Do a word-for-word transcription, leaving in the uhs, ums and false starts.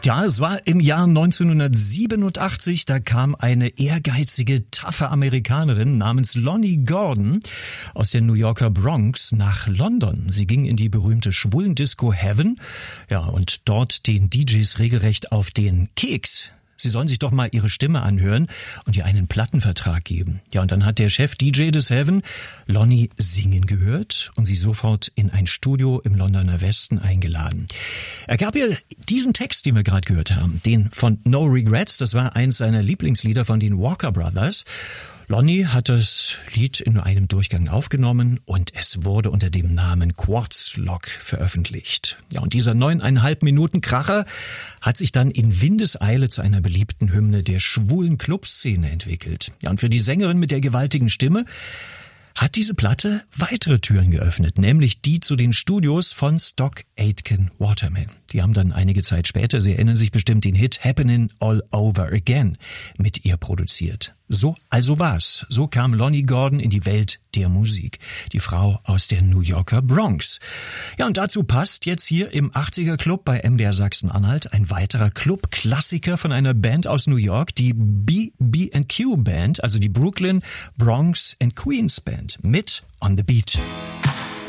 Ja, es war im Jahr neunzehnhundertsiebenundachtzig, da kam eine ehrgeizige, taffe Amerikanerin namens Lonnie Gordon aus der New Yorker Bronx nach London. Sie ging in die berühmte Schwulendisco Heaven, ja, und dort den D Js regelrecht auf den Keks. Sie sollen sich doch mal ihre Stimme anhören und ihr einen Plattenvertrag geben. Ja, und dann hat der Chef D J des Heaven Lonnie singen gehört und sie sofort in ein Studio im Londoner Westen eingeladen. Er gab ihr diesen Text, den wir gerade gehört haben, den von No Regrets. Das war eins seiner Lieblingslieder von den Walker Brothers. Lonnie hat das Lied in einem Durchgang aufgenommen und es wurde unter dem Namen Quartz Lock veröffentlicht. Ja, und dieser neuneinhalb Minuten Kracher hat sich dann in Windeseile zu einer beliebten Hymne der schwulen Clubszene entwickelt. Ja, und für die Sängerin mit der gewaltigen Stimme hat diese Platte weitere Türen geöffnet, nämlich die zu den Studios von Stock Aitken Waterman. Die haben dann einige Zeit später, Sie erinnern sich bestimmt, den Hit Happening All Over Again mit ihr produziert. So also war's. So kam Lonnie Gordon in die Welt der Musik. Die Frau aus der New Yorker Bronx. Ja, und dazu passt jetzt hier im achtziger Club bei M D R Sachsen-Anhalt ein weiterer Club-Klassiker von einer Band aus New York, die B B and Q Band, also die Brooklyn, Bronx and Queens Band mit On the Beat.